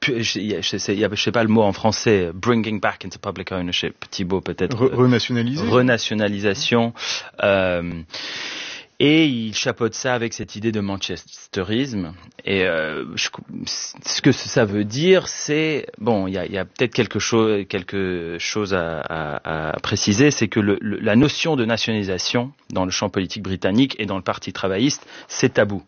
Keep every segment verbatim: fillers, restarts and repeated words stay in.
je, je, je, sais, je sais pas le mot en français. Bringing back into public ownership. Thibaut peut-être. Re- renationaliser. Renationalisation. Euh, Et il chapeaute ça avec cette idée de manchesterisme. Et euh, je, ce que ça veut dire, c'est bon, il y a, y a peut-être quelque chose, quelque chose à, à, à préciser, c'est que le, le, la notion de nationalisation dans le champ politique britannique et dans le Parti travailliste, c'est tabou.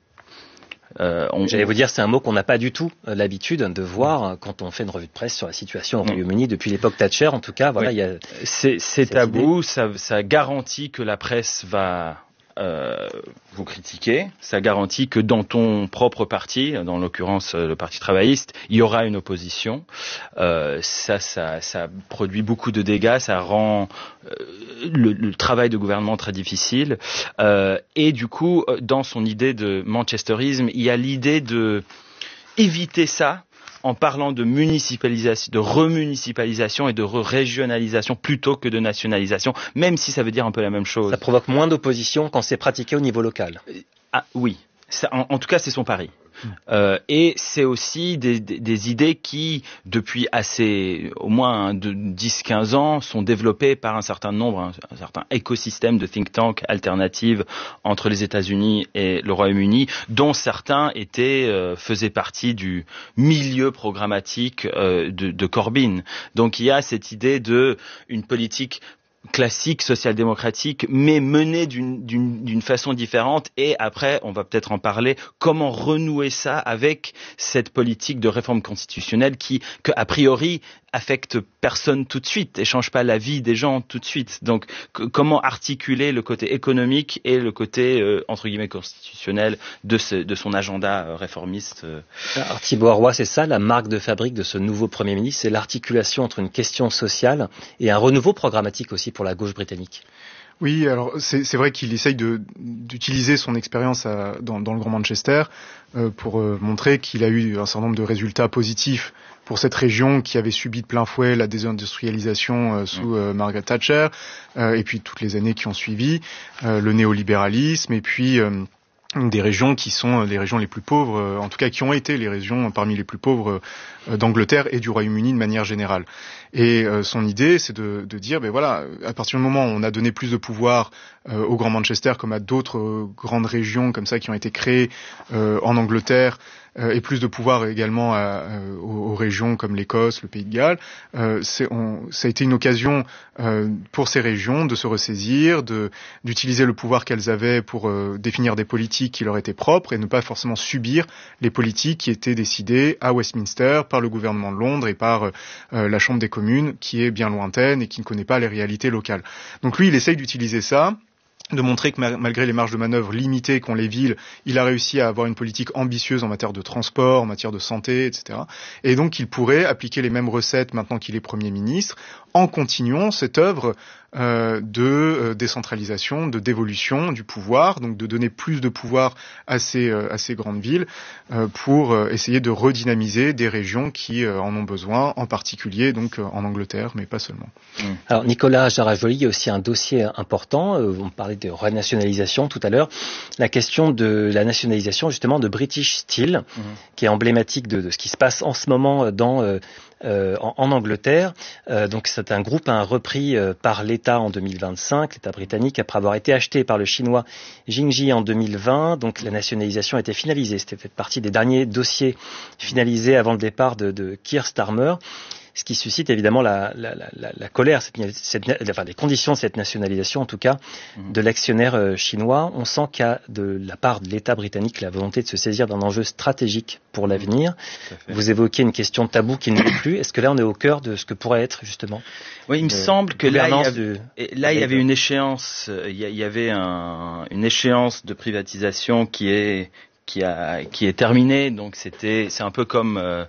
Euh, on, J'allais vous dire, c'est un mot qu'on n'a pas du tout euh, l'habitude de voir quand on fait une revue de presse sur la situation au Royaume-Uni depuis l'époque Thatcher. En tout cas, voilà, oui. il y a. C'est, c'est tabou. Ça, ça garantit que la presse va Euh, vous critiquer, ça garantit que dans ton propre parti, dans l'occurrence le Parti travailliste, il y aura une opposition. Euh, ça, ça, ça produit beaucoup de dégâts, ça rend euh, le, le travail de gouvernement très difficile. Euh, et du coup, dans son idée de manchesterisme, il y a l'idée de éviter ça en parlant de municipalisation, de remunicipalisation et de régionalisation plutôt que de nationalisation, même si ça veut dire un peu la même chose. Ça provoque moins d'opposition quand c'est pratiqué au niveau local. Ah oui, ça, en, en tout cas c'est son pari. Euh, et c'est aussi des, des, des idées qui, depuis assez, au moins de dix quinze ans, sont développées par un certain nombre, un, un certain écosystème de think tanks alternatives entre les États-Unis et le Royaume-Uni, dont certains étaient, euh, faisaient partie du milieu programmatique euh, de, de Corbyn. Donc il y a cette idée de une politique classique social-démocratique, mais menée d'une, d'une, d'une façon différente. Et après, on va peut-être en parler, comment renouer ça avec cette politique de réforme constitutionnelle qui, que, a priori, affecte personne tout de suite et change pas la vie des gens tout de suite. Donc, que, comment articuler le côté économique et le côté, euh, entre guillemets, constitutionnel de, ce, de son agenda euh, réformiste. Euh. Alors, Thibaut Roy, c'est ça, la marque de fabrique de ce nouveau Premier ministre, c'est l'articulation entre une question sociale et un renouveau programmatique aussi pour la gauche britannique. Oui, alors c'est, c'est vrai qu'il essaye de, d'utiliser son expérience à, dans, dans le Grand Manchester euh, pour euh, montrer qu'il a eu un certain nombre de résultats positifs pour cette région qui avait subi de plein fouet la désindustrialisation euh, sous euh, Margaret Thatcher, euh, et puis toutes les années qui ont suivi, euh, le néolibéralisme, et puis euh, des régions qui sont les régions les plus pauvres, euh, en tout cas qui ont été les régions parmi les plus pauvres euh, d'Angleterre et du Royaume-Uni de manière générale. Et euh, son idée, c'est de, de dire, ben voilà, à partir du moment où on a donné plus de pouvoir euh, au Grand Manchester, comme à d'autres euh, grandes régions comme ça qui ont été créées euh, en Angleterre, euh, et plus de pouvoir également à, à, aux, aux régions comme l'Écosse, le Pays de Galles, euh, c'est, on, ça a été une occasion euh, pour ces régions de se ressaisir, de, d'utiliser le pouvoir qu'elles avaient pour euh, définir des politiques qui leur étaient propres et ne pas forcément subir les politiques qui étaient décidées à Westminster par le gouvernement de Londres et par euh, la Chambre des communes, qui est bien lointaine et qui ne connaît pas les réalités locales. Donc lui, il essaye d'utiliser ça, de montrer que malgré les marges de manœuvre limitées qu'ont les villes, il a réussi à avoir une politique ambitieuse en matière de transport, en matière de santé, et cetera. Et donc il pourrait appliquer les mêmes recettes maintenant qu'il est Premier ministre, en continuant cette œuvre euh, de euh, décentralisation, de dévolution du pouvoir, donc de donner plus de pouvoir à ces, euh, à ces grandes villes euh, pour euh, essayer de redynamiser des régions qui euh, en ont besoin, en particulier donc euh, en Angleterre, mais pas seulement. Alors Nicolas Jarajoli, il y a aussi un dossier important, euh, on parlait de renationalisation tout à l'heure, la question de la nationalisation justement de British Steel, mmh. qui est emblématique de, de ce qui se passe en ce moment dans... Euh, Euh, en, en Angleterre. Euh, donc c'est un groupe hein, repris euh, par l'État en deux mille vingt-cinq, l'État britannique, après avoir été acheté par le Chinois Jingji en deux mille vingt. Donc la nationalisation a été finalisée. C'était fait partie des derniers dossiers finalisés avant le départ de, de Keir Starmer. Ce qui suscite évidemment la, la, la, la colère, cette, cette, enfin les conditions de cette nationalisation, en tout cas, mmh. de l'actionnaire euh, chinois. On sent qu'il y a de la part de l'État britannique la volonté de se saisir d'un enjeu stratégique pour l'avenir. Mmh. Vous évoquez une question tabou qui ne l'est plus. Est-ce que là, on est au cœur de ce que pourrait être justement Oui, il me semble que là, il y, avait, de, là, il y avait une échéance, il y avait un, une échéance de privatisation qui est qui a qui est terminée. Donc c'était, c'est un peu comme euh,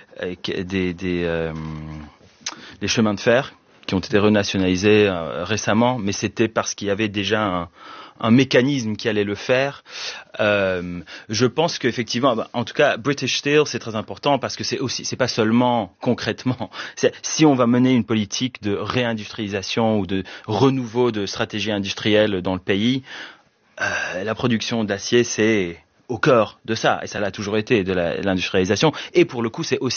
des, des euh, les chemins de fer qui ont été renationalisés euh, récemment, mais c'était parce qu'il y avait déjà un, un mécanisme qui allait le faire. Euh, je pense qu'effectivement, en tout cas, British Steel, c'est très important parce que c'est aussi, c'est pas seulement concrètement. C'est, si on va mener une politique de réindustrialisation ou de renouveau de stratégie industrielle dans le pays, euh, la production d'acier, c'est au cœur de ça, et ça l'a toujours été, de la, l'industrialisation. Et pour le coup, c'est aussi